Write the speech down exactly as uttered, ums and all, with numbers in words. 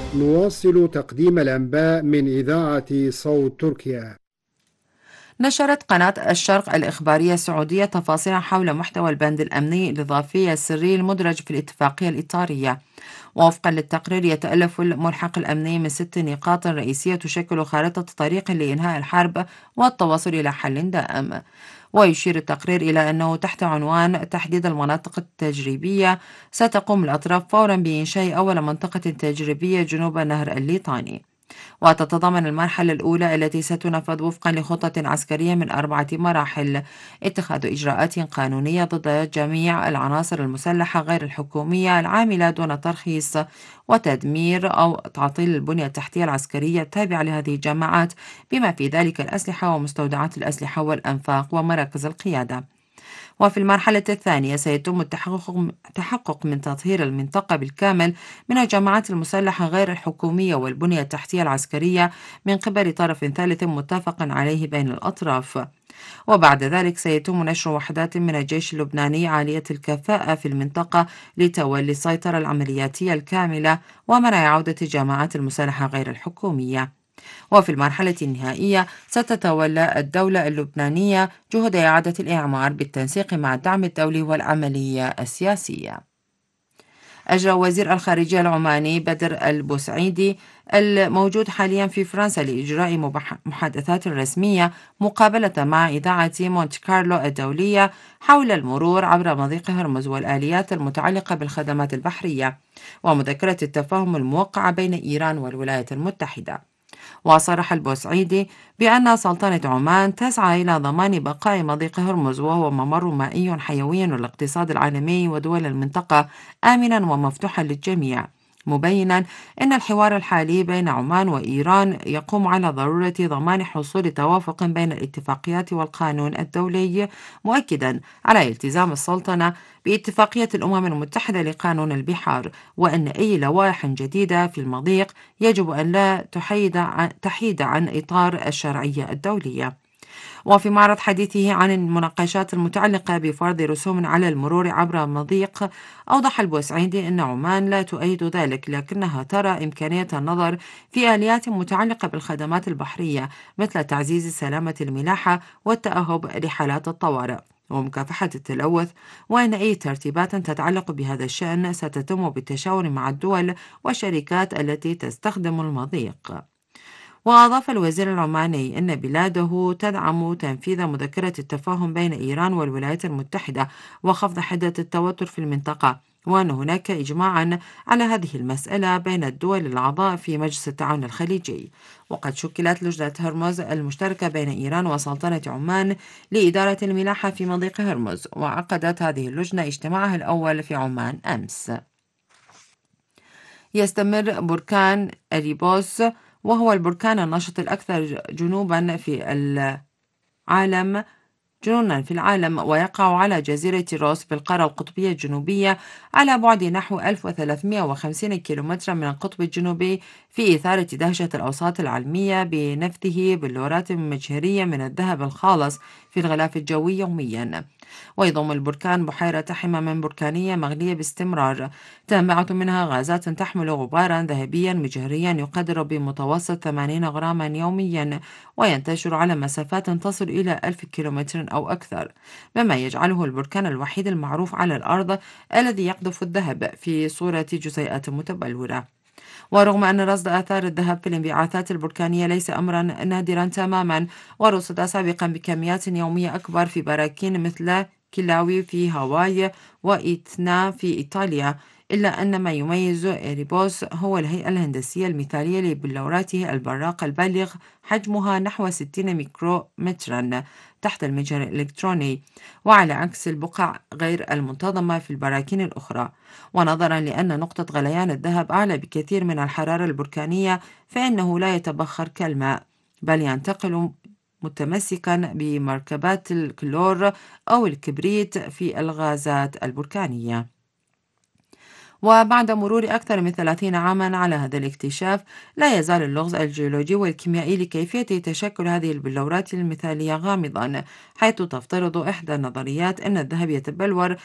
نواصل تقديم الأنباء من إذاعة صوت تركيا. نشرت قناة الشرق الإخبارية السعودية تفاصيل حول محتوى البند الأمني الإضافي السري المدرج في الاتفاقية الإطارية. ووفقا للتقرير يتألف الملحق الأمني من ست نقاط رئيسية تشكل خارطة طريق لإنهاء الحرب والتوصل إلى حل دائم. ويشير التقرير إلى أنه تحت عنوان تحديد المناطق التجريبية ستقوم الأطراف فورا بإنشاء أول منطقة تجريبية جنوب نهر الليطاني. وتتضمن المرحلة الأولى التي ستنفذ وفقا لخطة عسكرية من أربعة مراحل: اتخاذ إجراءات قانونية ضد جميع العناصر المسلحة غير الحكومية العاملة دون ترخيص، وتدمير أو تعطيل البنية التحتية العسكرية التابعة لهذه الجماعات بما في ذلك الأسلحة ومستودعات الأسلحة والأنفاق ومراكز القيادة. وفي المرحلة الثانية سيتم التحقق تحقق من تطهير المنطقة بالكامل من الجماعات المسلحة غير الحكومية والبنية التحتية العسكرية من قبل طرف ثالث متفق عليه بين الأطراف. وبعد ذلك سيتم نشر وحدات من الجيش اللبناني عالية الكفاءة في المنطقة لتولي السيطرة العملياتية الكاملة ومنع عودة الجماعات المسلحة غير الحكومية. وفي المرحلة النهائية ستتولى الدولة اللبنانية جهود إعادة الإعمار بالتنسيق مع الدعم الدولي والعملية السياسية. أجرى وزير الخارجية العماني بدر البوسعيدي الموجود حاليا في فرنسا لإجراء مبح- محادثات رسمية مقابلة مع إذاعة مونت كارلو الدولية حول المرور عبر مضيق هرمز والآليات المتعلقة بالخدمات البحرية ومذكرة التفاهم الموقعة بين إيران والولايات المتحدة. وصرح البوسعيدي بأن سلطنة عمان تسعى إلى ضمان بقاء مضيق هرمز وهو ممر مائي حيوي للاقتصاد العالمي ودول المنطقة آمنا ومفتوحا للجميع، مبينا أن الحوار الحالي بين عمان وإيران يقوم على ضرورة ضمان حصول توافق بين الاتفاقيات والقانون الدولي، مؤكدا على التزام السلطنة باتفاقية الأمم المتحدة لقانون البحار، وأن أي لوائح جديدة في المضيق يجب أن لا تحيد عن, تحيد عن إطار الشرعية الدولية. وفي معرض حديثه عن المناقشات المتعلقة بفرض رسوم على المرور عبر مضيق، أوضح البوسعيدي أن عمان لا تؤيد ذلك، لكنها ترى إمكانية النظر في آليات متعلقة بالخدمات البحرية مثل تعزيز سلامة الملاحة والتأهب لحالات الطوارئ ومكافحة التلوث، وأن أي ترتيبات تتعلق بهذا الشأن ستتم بالتشاور مع الدول والشركات التي تستخدم المضيق. وأضاف الوزير العماني أن بلاده تدعم تنفيذ مذكرة التفاهم بين إيران والولايات المتحدة وخفض حدة التوتر في المنطقة، وأن هناك إجماعا على هذه المسألة بين الدول الأعضاء في مجلس التعاون الخليجي. وقد شكلت لجنة هرمز المشتركة بين إيران وسلطنة عمان لإدارة الملاحة في مضيق هرمز، وعقدت هذه اللجنة اجتماعها الأول في عمان أمس. يستمر بركان أريبوس وهو البركان النشط الأكثر جنوبا في العالم جنونا في العالم، ويقع على جزيرة روس بالقارة القطبية الجنوبية على بعد نحو ألف وثلاثمائة وخمسين كيلومترا من القطب الجنوبي، في إثارة دهشة الأوساط العلمية بنفذه بلورات مجهرية من الذهب الخالص في الغلاف الجوي يوميا. ويضم البركان بحيرة حمم بركانية مغلية باستمرار تنبعث منها غازات تحمل غبارا ذهبيا مجهريا يقدر بمتوسط ثمانين غراما يوميا، وينتشر على مسافات تصل إلى ألف كيلومتر أو أكثر، مما يجعله البركان الوحيد المعروف على الأرض الذي يقذف الذهب في صورة جزيئات متبلورة. ورغم أن رصد آثار الذهب في الانبعاثات البركانية ليس أمرا نادرا تماما، ورصد سابقا بكميات يومية أكبر في براكين مثل كيلاوي في هاواي وإيتنا في إيطاليا، إلا أن ما يميز إيريبوس هو الهيئة الهندسية المثالية لبلوراته البراقة البالغ حجمها نحو ستين ميكرومترا تحت المجهر الإلكتروني، وعلى عكس البقع غير المنتظمة في البراكين الأخرى. ونظرا لأن نقطة غليان الذهب أعلى بكثير من الحرارة البركانية، فإنه لا يتبخر كالماء، بل ينتقل متمسكا بمركبات الكلور أو الكبريت في الغازات البركانية. وبعد مرور أكثر من ثلاثين عاما على هذا الاكتشاف، لا يزال اللغز الجيولوجي والكيميائي لكيفية تشكل هذه البلورات المثالية غامضا، حيث تفترض إحدى النظريات أن الذهب يتبلور